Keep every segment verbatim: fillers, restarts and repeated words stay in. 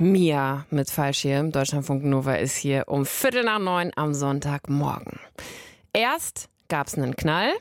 Mia mit Fallschirm. Deutschlandfunk Nova ist hier um Viertel nach neun am Sonntagmorgen. Erst gab es einen Knall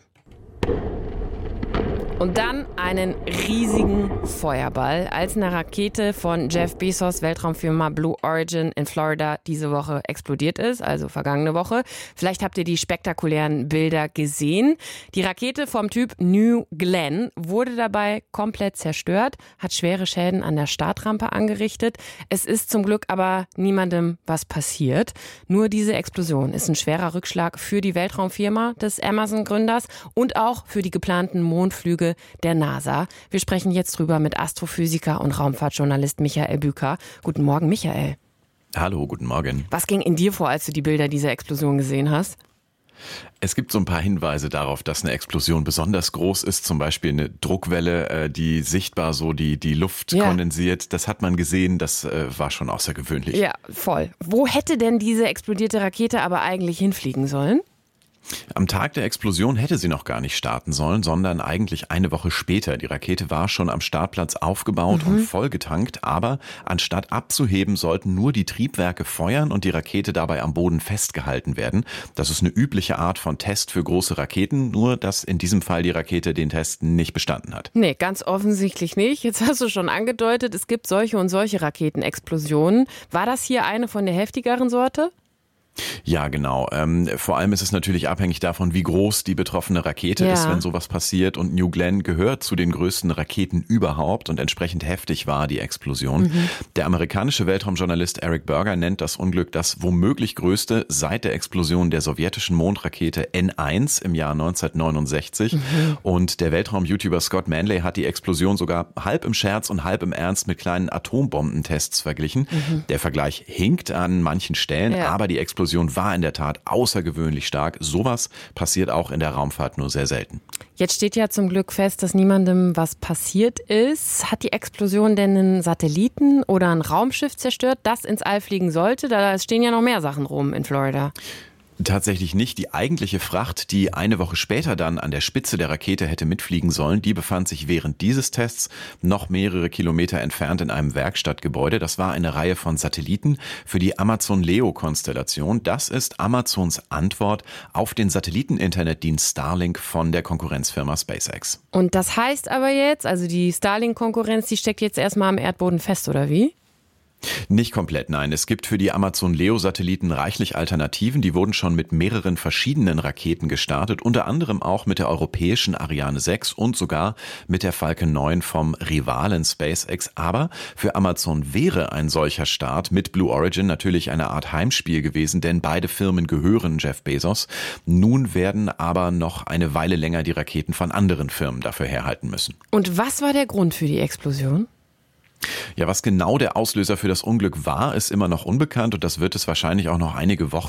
und dann einen riesigen Feuerball, als eine Rakete von Jeff Bezos Weltraumfirma Blue Origin in Florida diese Woche explodiert ist, also vergangene Woche. Vielleicht habt ihr die spektakulären Bilder gesehen. Die Rakete vom Typ New Glenn wurde dabei komplett zerstört, hat schwere Schäden an der Startrampe angerichtet. Es ist zum Glück aber niemandem was passiert. Nur diese Explosion ist ein schwerer Rückschlag für die Weltraumfirma des Amazon-Gründers und auch für die geplanten Mondflüge der NASA. Wir sprechen jetzt drüber mit Astrophysiker und Raumfahrtjournalist Michael Büker. Guten Morgen, Michael. Hallo, guten Morgen. Was ging in dir vor, als du die Bilder dieser Explosion gesehen hast? Es gibt so ein paar Hinweise darauf, dass eine Explosion besonders groß ist. Zum Beispiel eine Druckwelle, die sichtbar so die, die Luft ja. kondensiert. Das hat man gesehen, das war schon außergewöhnlich. Ja, voll. Wo hätte denn diese explodierte Rakete aber eigentlich hinfliegen sollen? Am Tag der Explosion hätte sie noch gar nicht starten sollen, sondern eigentlich eine Woche später. Die Rakete war schon am Startplatz aufgebaut mhm. und vollgetankt, aber anstatt abzuheben, sollten nur die Triebwerke feuern und die Rakete dabei am Boden festgehalten werden. Das ist eine übliche Art von Test für große Raketen, nur dass in diesem Fall die Rakete den Test nicht bestanden hat. Nee, ganz offensichtlich nicht. Jetzt hast du schon angedeutet, es gibt solche und solche Raketenexplosionen. War das hier eine von der heftigeren Sorte? Ja, genau. Ähm, vor allem ist es natürlich abhängig davon, wie groß die betroffene Rakete ja. ist, wenn sowas passiert. Und New Glenn gehört zu den größten Raketen überhaupt und entsprechend heftig war die Explosion. Mhm. Der amerikanische Weltraumjournalist Eric Berger nennt das Unglück das womöglich größte seit der Explosion der sowjetischen Mondrakete N eins im Jahr neunzehnhundertneunundsechzig. Mhm. Und der Weltraum-YouTuber Scott Manley hat die Explosion sogar halb im Scherz und halb im Ernst mit kleinen Atombombentests verglichen. Mhm. Der Vergleich hinkt an manchen Stellen, ja. aber die Explosion Die Explosion war in der Tat außergewöhnlich stark. Sowas passiert auch in der Raumfahrt nur sehr selten. Jetzt steht ja zum Glück fest, dass niemandem was passiert ist. Hat die Explosion denn einen Satelliten oder ein Raumschiff zerstört, das ins All fliegen sollte? Da stehen ja noch mehr Sachen rum in Florida. Tatsächlich nicht. Die eigentliche Fracht, die eine Woche später dann an der Spitze der Rakete hätte mitfliegen sollen, die befand sich während dieses Tests noch mehrere Kilometer entfernt in einem Werkstattgebäude. Das war eine Reihe von Satelliten für die Amazon-Leo-Konstellation. Das ist Amazons Antwort auf den Satelliten-Internetdienst Starlink von der Konkurrenzfirma SpaceX. Und das heißt aber jetzt, also die Starlink-Konkurrenz, die steckt jetzt erstmal am Erdboden fest, oder wie? Nicht komplett, nein. Es gibt für die Amazon-Leo-Satelliten reichlich Alternativen. Die wurden schon mit mehreren verschiedenen Raketen gestartet, unter anderem auch mit der europäischen Ariane sechs und sogar mit der Falcon neun vom Rivalen SpaceX. Aber für Amazon wäre ein solcher Start mit Blue Origin natürlich eine Art Heimspiel gewesen, denn beide Firmen gehören Jeff Bezos. Nun werden aber noch eine Weile länger die Raketen von anderen Firmen dafür herhalten müssen. Und was war der Grund für die Explosion? Ja, was genau der Auslöser für das Unglück war, ist immer noch unbekannt und das wird es wahrscheinlich auch noch einige Wochen